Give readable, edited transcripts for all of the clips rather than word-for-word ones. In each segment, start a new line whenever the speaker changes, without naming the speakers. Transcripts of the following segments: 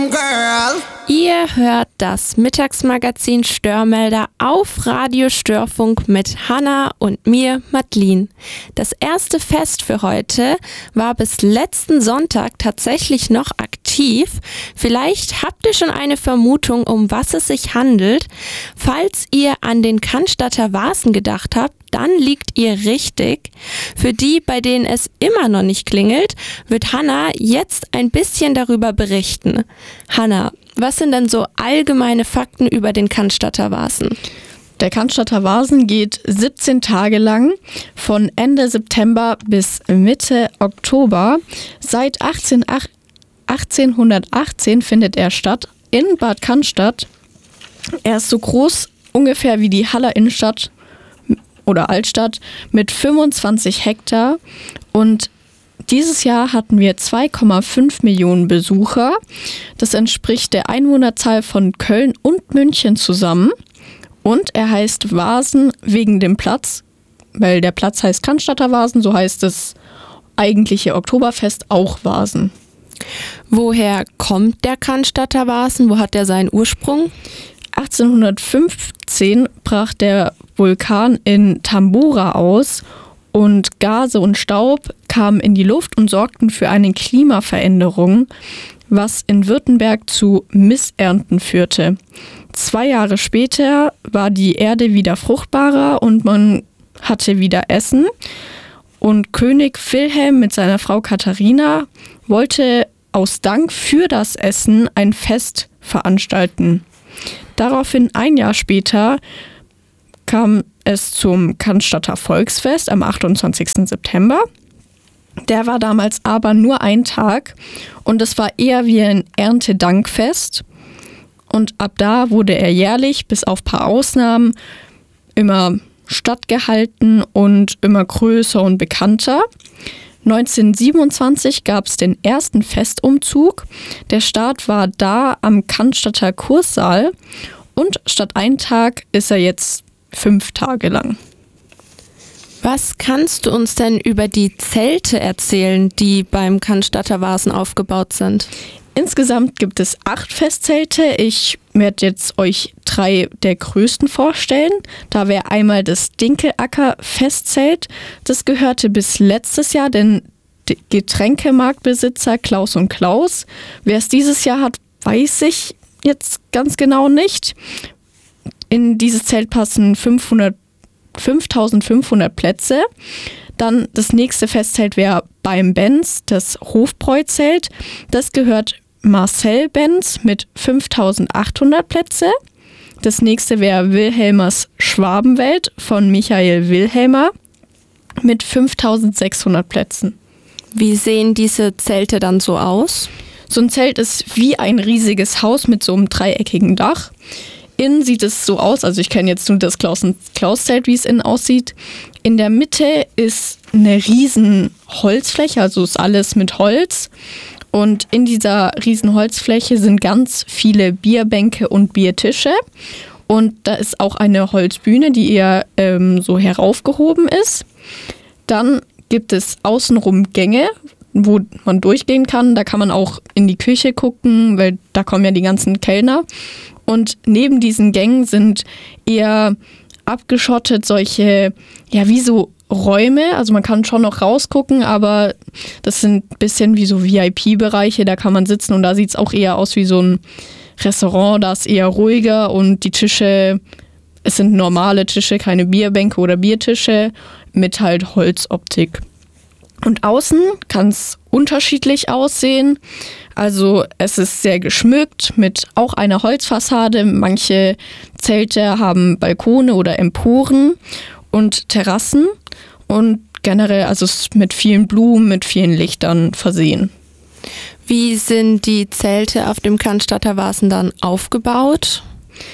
Girl.
Ihr hört das Mittagsmagazin Störmelder auf Radio Störfunk mit Hanna und mir, Madeline. Das erste Fest für heute war bis letzten Sonntag tatsächlich noch aktiv. Vielleicht habt ihr schon eine Vermutung, um was es sich handelt. Falls ihr an den Cannstatter Vasen gedacht habt, dann liegt ihr richtig. Für die, bei denen es immer noch nicht klingelt, wird Hanna jetzt ein bisschen darüber berichten. Hanna, was sind denn so allgemeine Fakten über den Cannstatter Vasen?
Der Cannstatter Vasen geht 17 Tage lang, von Ende September bis Mitte Oktober. Seit 1818 findet er statt in Bad Cannstatt. Er ist so groß ungefähr wie die Haller Innenstadt oder Altstadt mit 25 Hektar und dieses Jahr hatten wir 2,5 Millionen Besucher. Das entspricht der Einwohnerzahl von Köln und München zusammen. Und er heißt Vasen wegen dem Platz, weil der Platz heißt Cannstatter Vasen, so heißt das eigentliche Oktoberfest auch Vasen.
Woher kommt der Cannstatter Vasen? Wo hat er seinen Ursprung?
1815 brach der Vulkan in Tambora aus und Gase und Staub kamen in die Luft und sorgten für eine Klimaveränderung, was in Württemberg zu Missernten führte. 2 Jahre später war die Erde wieder fruchtbarer und man hatte wieder Essen. Und König Wilhelm mit seiner Frau Katharina wollte aus Dank für das Essen ein Fest veranstalten. Daraufhin 1 Jahr später kam es zum Cannstatter Volksfest am 28. September. Der war damals aber nur 1 Tag und es war eher wie ein Erntedankfest. Und ab da wurde er jährlich, bis auf ein paar Ausnahmen, immer stattgehalten und immer größer und bekannter. 1927 gab es den ersten Festumzug. Der Start war da am Cannstatter Kursaal und statt 1 Tag ist er jetzt 5 Tage lang.
Was kannst du uns denn über die Zelte erzählen, die beim Cannstatter Vasen aufgebaut sind?
Insgesamt gibt es 8 Festzelte. Ich werde jetzt euch 3 der größten vorstellen. Da wäre einmal das Dinkelacker-Festzelt. Das gehörte bis letztes Jahr den Getränkemarktbesitzer Klaus und Klaus. Wer es dieses Jahr hat, weiß ich jetzt ganz genau nicht. In dieses Zelt passen 5500 Plätze. Dann das nächste Festzelt wäre beim Benz, das Hofbräuzelt. Das gehört Marcel Benz mit 5800 Plätze. Das nächste wäre Wilhelmers Schwabenwelt von Michael Wilhelmer mit 5600 Plätzen.
Wie sehen diese Zelte dann so aus?
So ein Zelt ist wie ein riesiges Haus mit so einem dreieckigen Dach. Innen sieht es so aus, also ich kenne jetzt nur das Klaus-Zelt, wie es innen aussieht. In der Mitte ist eine riesen Holzfläche, also ist alles mit Holz. Und in dieser riesen Holzfläche sind ganz viele Bierbänke und Biertische. Und da ist auch eine Holzbühne, die eher so heraufgehoben ist. Dann gibt es außenrum Gänge, wo man durchgehen kann. Da kann man auch in die Küche gucken, weil da kommen ja die ganzen Kellner. Und neben diesen Gängen sind eher abgeschottet solche, ja, wie so Räume. Also man kann schon noch rausgucken, aber das sind ein bisschen wie so VIP-Bereiche. Da kann man sitzen und da sieht es auch eher aus wie so ein Restaurant. Da ist eher ruhiger und die Tische, es sind normale Tische, keine Bierbänke oder Biertische mit halt Holzoptik. Und außen kann es unterschiedlich aussehen. Also es ist sehr geschmückt mit auch einer Holzfassade. Manche Zelte haben Balkone oder Emporen und Terrassen. Und generell, also es ist mit vielen Blumen, mit vielen Lichtern versehen.
Wie sind die Zelte auf dem Cannstatter Vasen dann aufgebaut?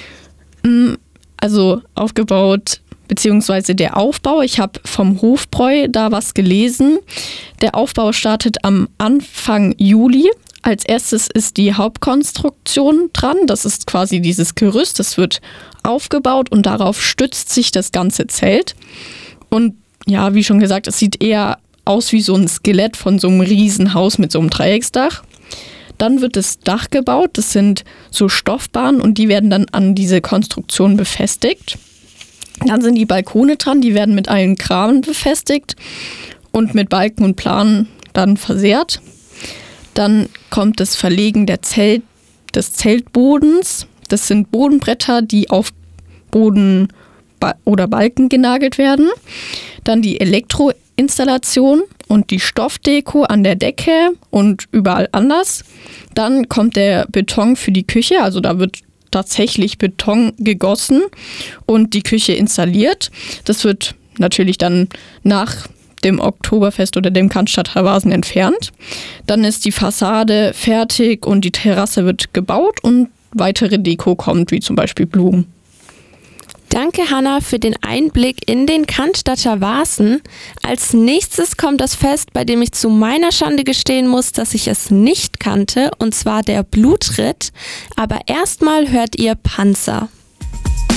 Also aufgebaut, beziehungsweise der Aufbau. Ich habe vom Hofbräu da was gelesen. Der Aufbau startet am Anfang Juli. Als erstes ist die Hauptkonstruktion dran. Das ist quasi dieses Gerüst. Das wird aufgebaut und darauf stützt sich das ganze Zelt. Und ja, wie schon gesagt, es sieht eher aus wie so ein Skelett von so einem Riesenhaus mit so einem Dreiecksdach. Dann wird das Dach gebaut, das sind so Stoffbahnen und die werden dann an diese Konstruktion befestigt. Dann sind die Balkone dran, die werden mit einem Kran befestigt und mit Balken und Planen dann versehrt. Dann kommt das Verlegen des Zeltbodens. Das sind Bodenbretter, die auf Boden oder Balken genagelt werden. Dann die Elektroinstallation und die Stoffdeko an der Decke und überall anders. Dann kommt der Beton für die Küche, also da wird tatsächlich Beton gegossen und die Küche installiert. Das wird natürlich dann nach dem Oktoberfest oder dem Cannstatter Vasen entfernt. Dann ist die Fassade fertig und die Terrasse wird gebaut und weitere Deko kommt, wie zum Beispiel Blumen.
Danke, Hanna, für den Einblick in den Cannstatter Vasen. Als nächstes kommt das Fest, bei dem ich zu meiner Schande gestehen muss, dass ich es nicht kannte, und zwar der Blutritt. Aber erstmal hört ihr Panzer.